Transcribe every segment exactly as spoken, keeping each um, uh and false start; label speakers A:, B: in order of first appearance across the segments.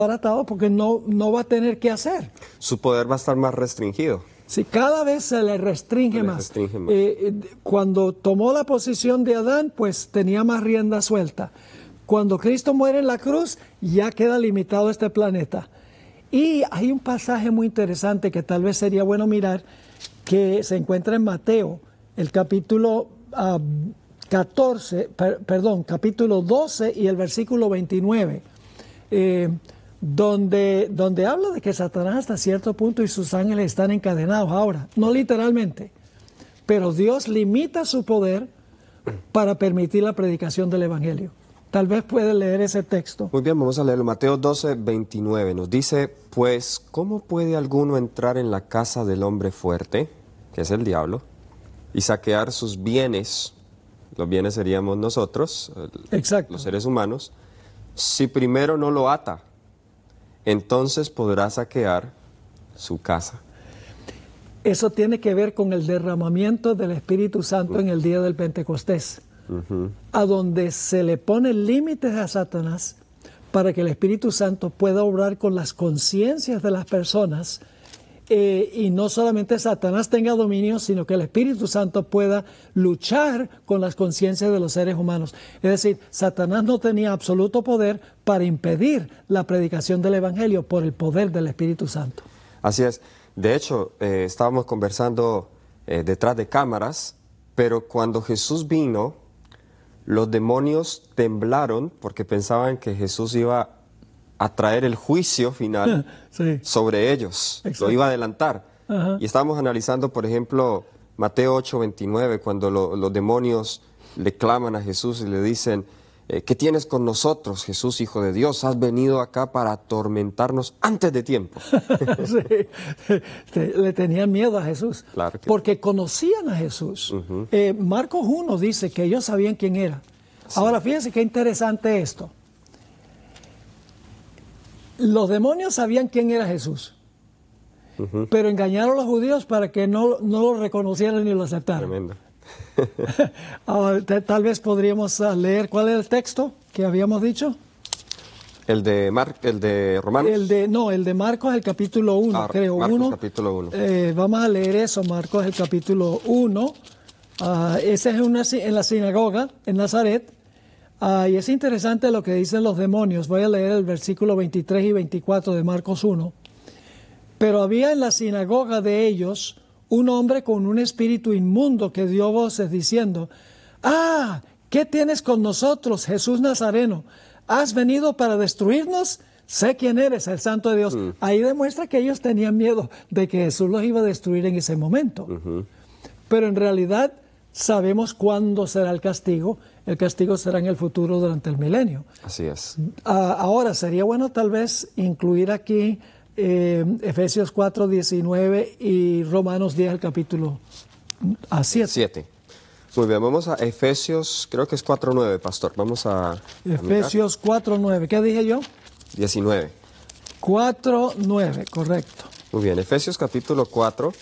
A: atado porque no, no va a tener qué hacer.
B: Su poder va a estar más restringido.
A: Sí, cada vez se le restringe
B: Se le
A: más.
B: restringe más.
A: Eh, eh, cuando tomó la posición de Adán, pues tenía más rienda suelta. Cuando Cristo muere en la cruz, ya queda limitado este planeta. Y hay un pasaje muy interesante que tal vez sería bueno mirar, que se encuentra en Mateo, el capítulo uh, catorce, per, perdón, capítulo doce y el versículo veintinueve, eh, donde, donde habla de que Satanás hasta cierto punto y sus ángeles están encadenados ahora, no literalmente, pero Dios limita su poder para permitir la predicación del Evangelio. Tal vez puede leer ese texto.
B: Muy bien, vamos a leerlo. Mateo doce, veintinueve nos dice, pues, ¿cómo puede alguno entrar en la casa del hombre fuerte, que es el diablo, y saquear sus bienes? Los bienes seríamos nosotros,
A: Exacto.
B: los seres humanos, si primero no lo ata. Entonces podrá saquear su casa.
A: Eso tiene que ver con el derramamiento del Espíritu Santo en el día del Pentecostés. Uh-huh. A donde se le ponen límites a Satanás para que el Espíritu Santo pueda obrar con las conciencias de las personas, eh, y no solamente Satanás tenga dominio, sino que el Espíritu Santo pueda luchar con las conciencias de los seres humanos. Es decir, Satanás no tenía absoluto poder para impedir la predicación del Evangelio por el poder del Espíritu Santo.
B: Así es. De hecho, eh, estábamos conversando eh, detrás de cámaras, pero cuando Jesús vino, los demonios temblaron porque pensaban que Jesús iba a traer el juicio final sí. sobre ellos. Exacto. Lo iba a adelantar. Uh-huh. Y estábamos analizando, por ejemplo, Mateo ocho, veintinueve, cuando lo, los demonios le claman a Jesús y le dicen, eh, ¿qué tienes con nosotros, Jesús, Hijo de Dios? Has venido acá para atormentarnos antes de tiempo.
A: Sí. Le tenían miedo a Jesús,
B: claro que
A: porque conocían a Jesús. Uh-huh. eh, Marcos uno dice que ellos sabían quién era. Sí. Ahora, fíjense qué interesante esto. Los demonios sabían quién era Jesús, uh-huh. pero engañaron a los judíos para que no, no lo reconocieran ni lo aceptaran.
B: Tremendo.
A: Ahora, tal vez podríamos leer cuál es el texto que habíamos dicho.
B: El de Mar, el de Romanos.
A: El de no, el de Marcos, el capítulo uno, ah, creo.
B: Marcos,
A: uno.
B: capítulo uno.
A: Eh, vamos a leer eso, Marcos, el capítulo uno. Uh, ese es una, en la sinagoga en Nazaret. Uh, y es interesante lo que dicen los demonios. Voy a leer el versículo veintitrés y veinticuatro de Marcos uno. Pero había en la sinagoga de ellos un hombre con un espíritu inmundo que dio voces diciendo, ¡ah! ¿Qué tienes con nosotros, Jesús Nazareno? ¿Has venido para destruirnos? Sé quién eres, el Santo de Dios. Mm. Ahí demuestra que ellos tenían miedo de que Jesús los iba a destruir en ese momento. Uh-huh. Pero en realidad sabemos cuándo será el castigo. El castigo será en el futuro durante el milenio.
B: Así es.
A: Uh, ahora, sería bueno tal vez incluir aquí eh, Efesios cuatro, diecinueve y Romanos diez, el capítulo siete.
B: siete. Muy bien, vamos a Efesios, creo que es cuatro nueve, pastor. Vamos a...
A: Efesios cuatro nueve. ¿Qué dije yo?
B: diecinueve.
A: cuatro nueve, correcto.
B: Muy bien, Efesios capítulo cuatro,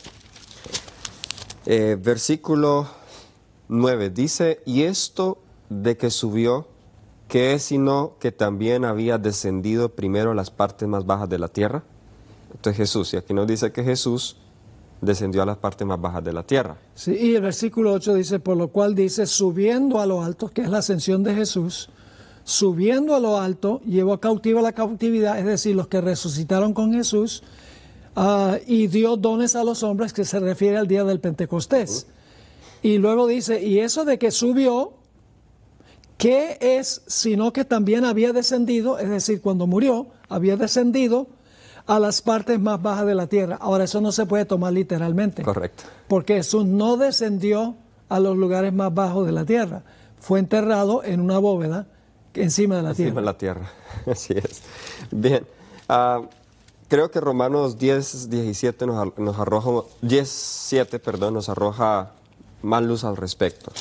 B: eh, versículo nueve. Dice, y esto de que subió, ¿qué es sino que también había descendido primero a las partes más bajas de la tierra? Entonces Jesús, y aquí nos dice que Jesús descendió a las partes más bajas de la tierra.
A: Sí, y el versículo ocho dice, por lo cual dice, subiendo a lo alto, que es la ascensión de Jesús, subiendo a lo alto, llevó cautiva la cautividad, es decir, los que resucitaron con Jesús, uh, y dio dones a los hombres, que se refiere al día del Pentecostés. Uh-huh. Y luego dice, y eso de que subió, ¿qué es sino que también había descendido? Es decir, cuando murió, había descendido a las partes más bajas de la tierra. Ahora, eso no se puede tomar literalmente.
B: Correcto.
A: Porque Jesús no descendió a los lugares más bajos de la tierra. Fue enterrado en una bóveda encima de la
B: encima
A: tierra.
B: Encima de la tierra, así es. Bien, uh, creo que Romanos diez, diecisiete nos, nos arroja, diez, siete, perdón, nos arroja más luz al respecto.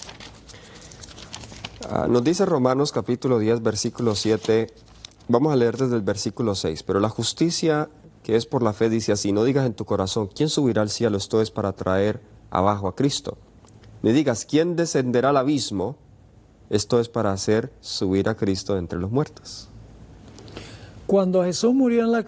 B: Uh, nos dice Romanos capítulo diez, versículo siete, vamos a leer desde el versículo seis, pero la justicia que es por la fe dice así, no digas en tu corazón, ¿quién subirá al cielo? Esto es para traer abajo a Cristo. Ni digas, ¿quién descenderá al abismo? Esto es para hacer subir a Cristo entre los muertos.
A: Cuando Jesús murió en la